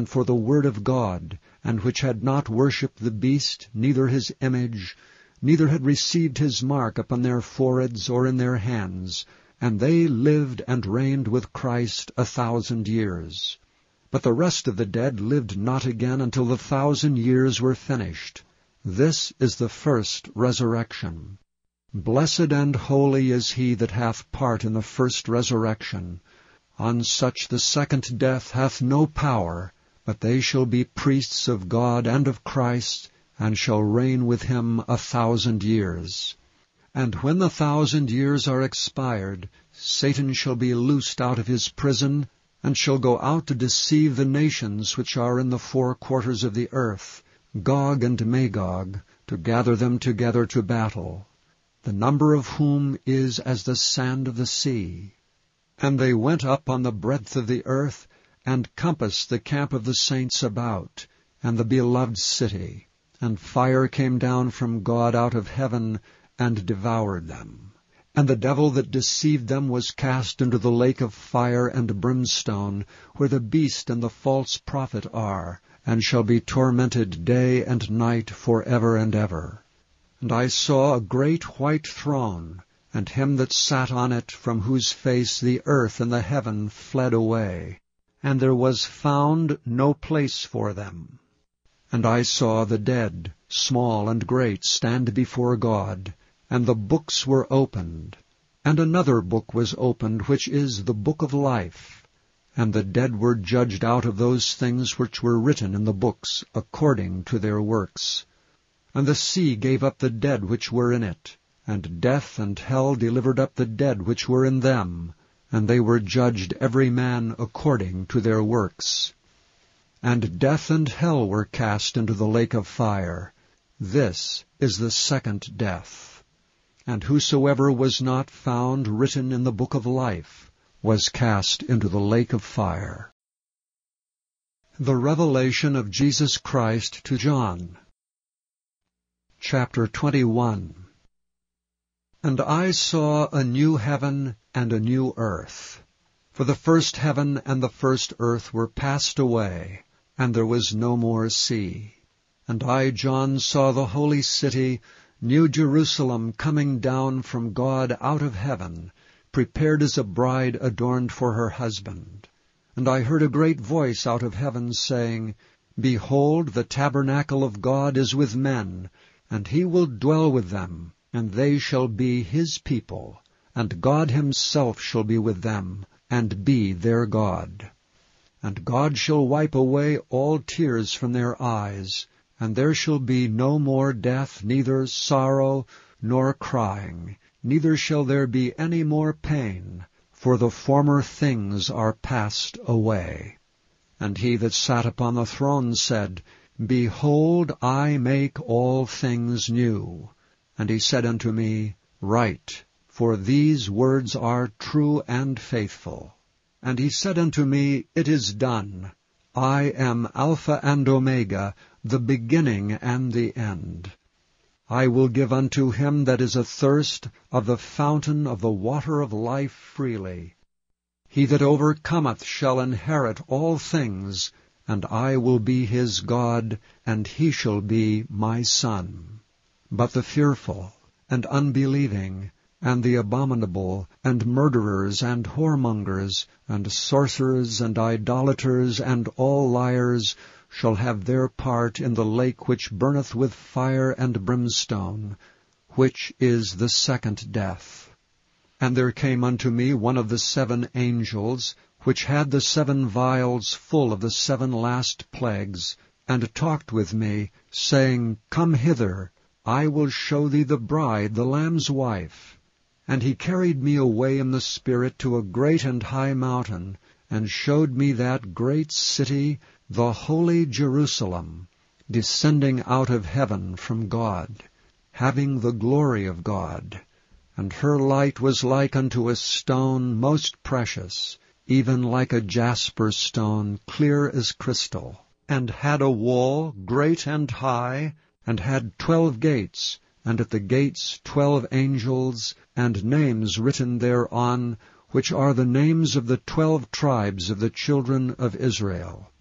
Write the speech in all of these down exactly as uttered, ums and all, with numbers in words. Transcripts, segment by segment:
and for the word of God, and which had not worshipped the beast, neither his image, neither had received his mark upon their foreheads or in their hands, and they lived and reigned with Christ a thousand years. But the rest of the dead lived not again until the thousand years were finished. This is the first resurrection. Blessed and holy is he that hath part in the first resurrection. On such the second death hath no power, but they shall be priests of God and of Christ, and shall reign with him a thousand years. And when the thousand years are expired, Satan shall be loosed out of his prison, and shall go out to deceive the nations which are in the four quarters of the earth, Gog and Magog, to gather them together to battle, the number of whom is as the sand of the sea. And they went up on the breadth of the earth, and compassed the camp of the saints about, and the beloved city. And fire came down from God out of heaven, and devoured them. And the devil that deceived them was cast into the lake of fire and brimstone, where the beast and the false prophet are, and shall be tormented day and night for ever and ever. And I saw a great white throne, and him that sat on it, from whose face the earth and the heaven fled away, and there was found no place for them. And I saw the dead, small and great, stand before God, and the books were opened. And another book was opened, which is the book of life. And the dead were judged out of those things which were written in the books, according to their works. And the sea gave up the dead which were in it, and death and hell delivered up the dead which were in them, and they were judged every man according to their works. And death and hell were cast into the lake of fire. This is the second death. And whosoever was not found written in the book of life was cast into the lake of fire. The revelation of Jesus Christ to John. Chapter twenty-one. And I saw a new heaven and a new earth. For the first heaven and the first earth were passed away, and there was no more sea. And I, John, saw the holy city, New Jerusalem, coming down from God out of heaven, prepared as a bride adorned for her husband. And I heard a great voice out of heaven saying, Behold, the tabernacle of God is with men, and he will dwell with them, and they shall be his people, and God himself shall be with them, and be their God. And God shall wipe away all tears from their eyes, and there shall be no more death, neither sorrow, nor crying, neither shall there be any more pain, for the former things are passed away. And he that sat upon the throne said, Behold, I make all things new. And he said unto me, Write, for these words are true and faithful. And he said unto me, It is done. I am Alpha and Omega, the beginning and the end. I will give unto him that is athirst of the fountain of the water of life freely. He that overcometh shall inherit all things, and I will be his God, and he shall be my son. But the fearful, and unbelieving, and the abominable, and murderers, and whoremongers, and sorcerers, and idolaters, and all liars, shall have their part in the lake which burneth with fire and brimstone, which is the second death. And there came unto me one of the seven angels, which had the seven vials full of the seven last plagues, and talked with me, saying, Come hither, I will show thee the bride, the Lamb's wife. And he carried me away in the Spirit to a great and high mountain, and showed me that great city, the holy Jerusalem, descending out of heaven from God, having the glory of God. And her light was like unto a stone most precious, even like a jasper stone, clear as crystal, and had a wall great and high, and had twelve gates, and at the gates twelve angels, and names written thereon, which are the names of the twelve tribes of the children of Israel.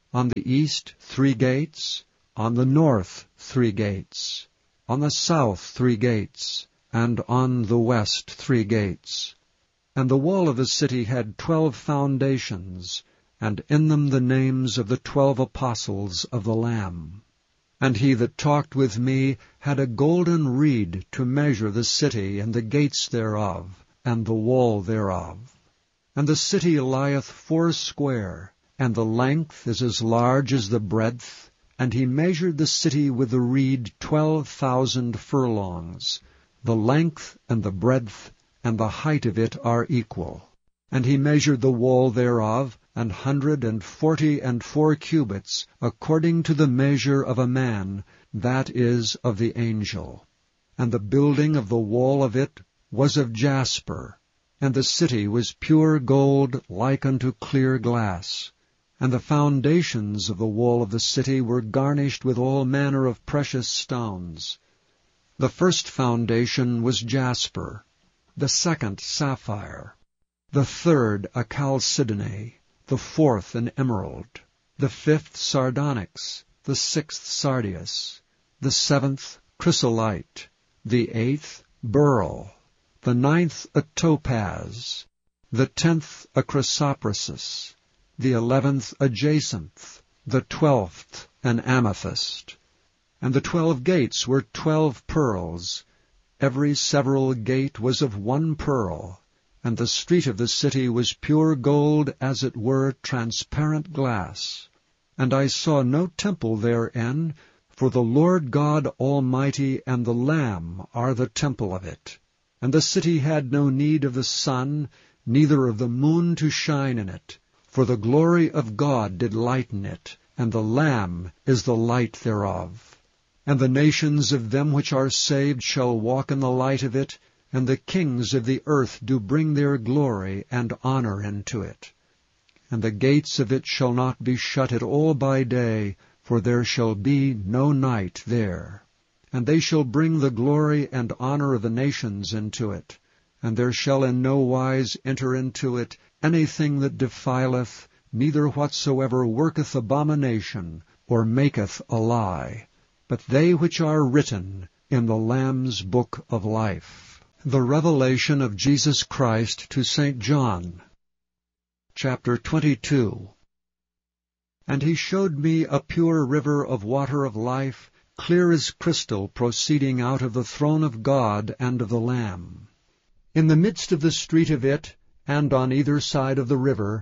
On the east three gates, on the north three gates, on the south three gates, and on the west three gates. And the wall of the city had twelve foundations, and in them the names of the twelve apostles of the Lamb. And he that talked with me had a golden reed to measure the city and the gates thereof, and the wall thereof. And the city lieth foursquare, and the length is as large as the breadth. And he measured the city with the reed twelve thousand furlongs. The length and the breadth and the height of it are equal. And he measured the wall thereof, an hundred and forty and four cubits, according to the measure of a man, that is, of the angel. And the building of the wall of it was of jasper, and the city was pure gold like unto clear glass. And the foundations of the wall of the city were garnished with all manner of precious stones. The first foundation was jasper, the second sapphire, the third a chalcedony, the fourth an emerald, the fifth sardonyx, the sixth sardius, the seventh chrysolite, the eighth beryl, the ninth a topaz, the tenth a chrysoprasus, the eleventh a jacinth, the twelfth an amethyst. And the twelve gates were twelve pearls. Every several gate was of one pearl. And the street of the city was pure gold, as it were transparent glass. And I saw no temple therein, for the Lord God Almighty and the Lamb are the temple of it. And the city had no need of the sun, neither of the moon to shine in it. For the glory of God did lighten it, and the Lamb is the light thereof. And the nations of them which are saved shall walk in the light of it, and the kings of the earth do bring their glory and honor into it. And the gates of it shall not be shut at all by day, for there shall be no night there. And they shall bring the glory and honor of the nations into it. And there shall in no wise enter into it anything that defileth, neither whatsoever worketh abomination, or maketh a lie, but they which are written in the Lamb's book of life. The revelation of Jesus Christ to Saint John. Chapter twenty-two. And he showed me a pure river of water of life, clear as crystal, proceeding out of the throne of God and of the Lamb. In the midst of the street of it, and on either side of the river,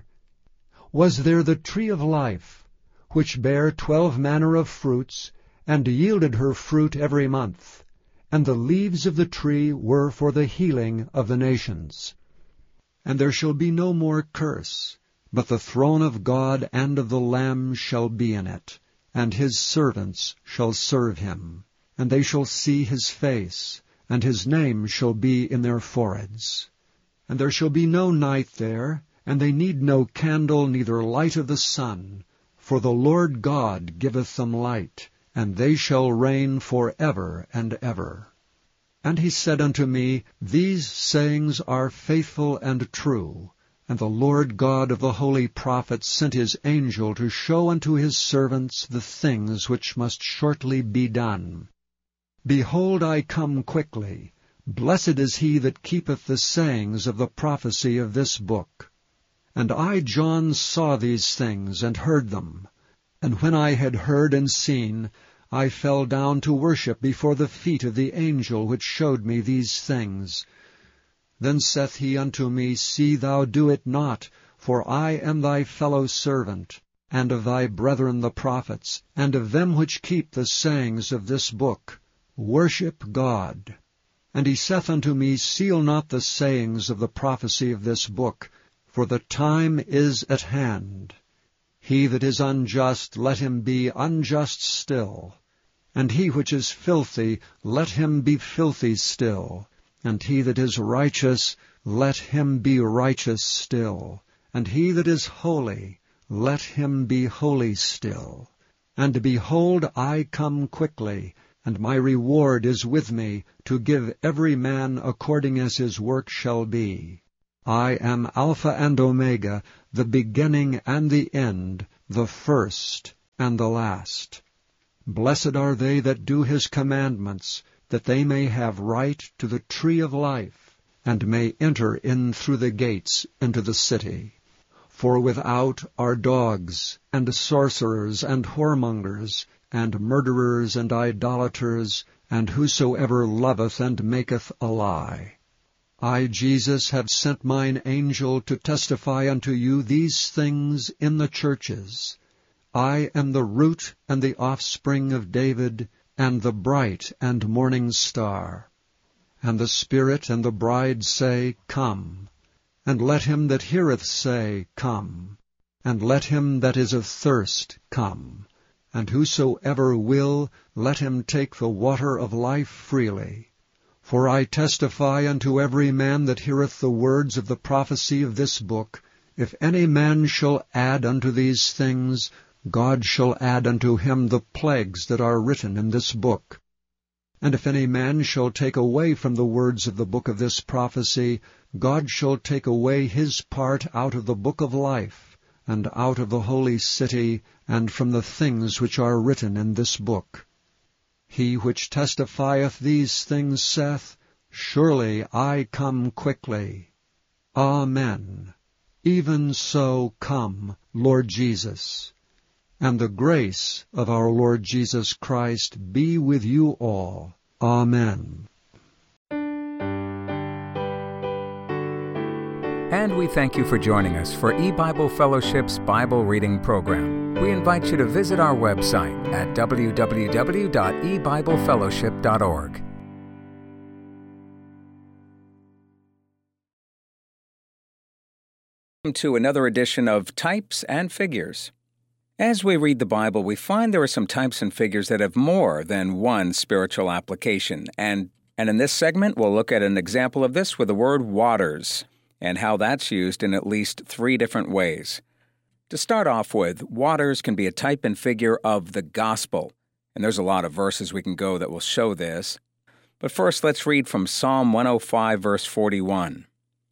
was there the tree of life, which bare twelve manner of fruits, and yielded her fruit every month. And the leaves of the tree were for the healing of the nations. And there shall be no more curse, but the throne of God and of the Lamb shall be in it, and his servants shall serve him. And they shall see his face, and his name shall be in their foreheads. And there shall be no night there, and they need no candle, neither light of the sun, for the Lord God giveth them light, and they shall reign for ever and ever. And he said unto me, These sayings are faithful and true. And the Lord God of the holy prophets sent his angel to show unto his servants the things which must shortly be done. Behold, I come quickly. Blessed is he that keepeth the sayings of the prophecy of this book. And I, John, saw these things and heard them. And when I had heard and seen, I fell down to worship before the feet of the angel which showed me these things. Then saith he unto me, See thou do it not, for I am thy fellow servant, and of thy brethren the prophets, and of them which keep the sayings of this book. Worship God. And he saith unto me, Seal not the sayings of the prophecy of this book, for the time is at hand. He that is unjust, let him be unjust still. And he which is filthy, let him be filthy still. And he that is righteous, let him be righteous still. And he that is holy, let him be holy still. And behold, I come quickly, and my reward is with me, to give every man according as his work shall be. I am Alpha and Omega, the beginning and the end, the first and the last. Blessed are they that do his commandments, that they may have right to the tree of life, and may enter in through the gates into the city. For without are dogs, and sorcerers, and whoremongers, and murderers, and idolaters, and whosoever loveth and maketh a lie. I, Jesus, have sent mine angel to testify unto you these things in the churches. I am the root and the offspring of David, and the bright and morning star. And the Spirit and the bride say, Come. And let him that heareth say, Come. And let him that is athirst come. And whosoever will, let him take the water of life freely. For I testify unto every man that heareth the words of the prophecy of this book, if any man shall add unto these things, God shall add unto him the plagues that are written in this book. And if any man shall take away from the words of the book of this prophecy, God shall take away his part out of the book of life, and out of the holy city, and from the things which are written in this book. He which testifieth these things saith, Surely I come quickly. Amen. Even so come, Lord Jesus. And the grace of our Lord Jesus Christ be with you all. Amen. And we thank you for joining us for E-Bible Fellowship's Bible Reading Program. We invite you to visit our website at w w w dot e bible fellowship dot org. Welcome to another edition of Types and Figures. As we read the Bible, we find there are some types and figures that have more than one spiritual application. And, and in this segment, we'll look at an example of this with the word waters, and how that's used in at least three different ways. To start off with, waters can be a type and figure of the gospel, and there's a lot of verses we can go that will show this. But first, let's read from Psalm one oh five, verse forty-one.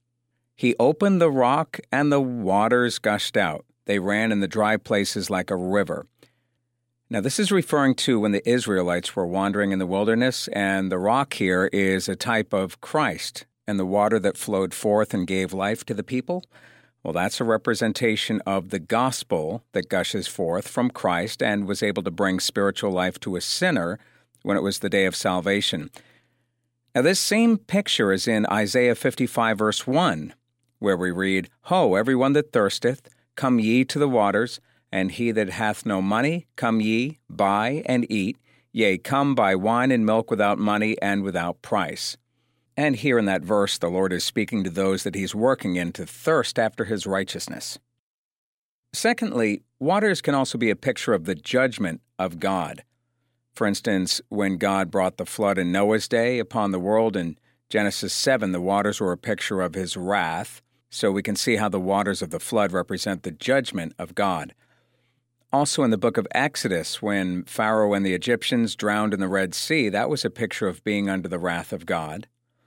He opened the rock, and the waters gushed out. They ran in the dry places like a river. Now, this is referring to when the Israelites were wandering in the wilderness, and the rock here is a type of Christ, and the water that flowed forth and gave life to the people. Well, that's a representation of the gospel that gushes forth from Christ and was able to bring spiritual life to a sinner when it was the day of salvation. Now, this same picture is in Isaiah fifty-five, verse one, where we read, Ho, everyone that thirsteth, come ye to the waters, and he that hath no money, come ye, buy and eat, yea, come buy wine and milk without money and without price. And here in that verse, the Lord is speaking to those that he's working in to thirst after his righteousness. Secondly, waters can also be a picture of the judgment of God. For instance, when God brought the flood in Noah's day upon the world in Genesis seven, the waters were a picture of his wrath. So we can see how the waters of the flood represent the judgment of God. Also in the book of Exodus, when Pharaoh and the Egyptians drowned in the Red Sea, that was a picture of being under the wrath of God.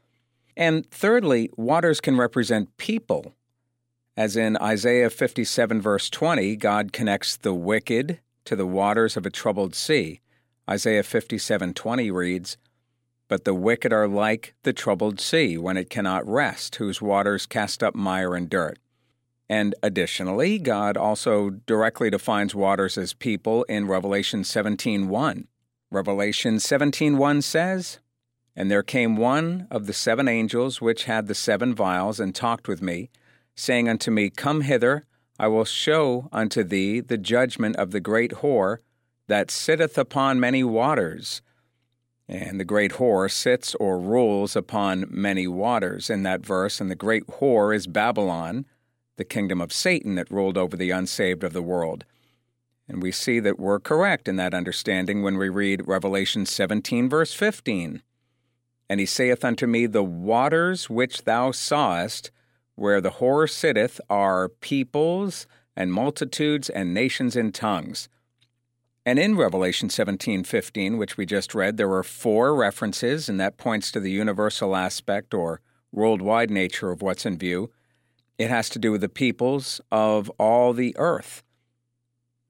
And thirdly, waters can represent people. As in Isaiah fifty-seven, verse twenty, God connects the wicked to the waters of a troubled sea. Isaiah fifty-seven twenty reads, But the wicked are like the troubled sea, when it cannot rest, whose waters cast up mire and dirt. And additionally, God also directly defines waters as people in Revelation seventeen one. Revelation seventeen one says, And there came one of the seven angels which had the seven vials, and talked with me, saying unto me, Come hither, I will show unto thee the judgment of the great whore that sitteth upon many waters. And the great whore sits or rules upon many waters in that verse, and the great whore is Babylon, the kingdom of Satan that ruled over the unsaved of the world. And we see that we're correct in that understanding when we read Revelation seventeen, verse fifteen. And he saith unto me, The waters which thou sawest, where the whore sitteth, are peoples and multitudes and nations and tongues. And in Revelation seventeen fifteen, which we just read, there were four references, and that points to the universal aspect or worldwide nature of what's in view. It has to do with the peoples of all the earth.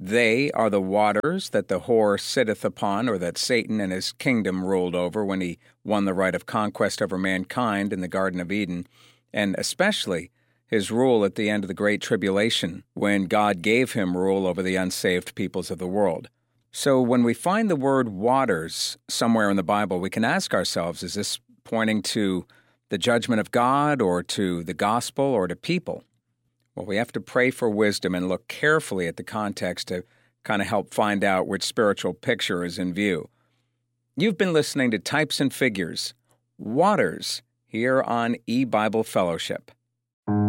They are the waters that the whore sitteth upon, or that Satan and his kingdom ruled over when he won the right of conquest over mankind in the Garden of Eden, and especially his rule at the end of the Great Tribulation, when God gave him rule over the unsaved peoples of the world. So when we find the word waters somewhere in the Bible, we can ask ourselves, is this pointing to the judgment of God, or to the gospel, or to people? Well, we have to pray for wisdom and look carefully at the context to kind of help find out which spiritual picture is in view. You've been listening to Types and Figures, Waters, here on eBible Fellowship.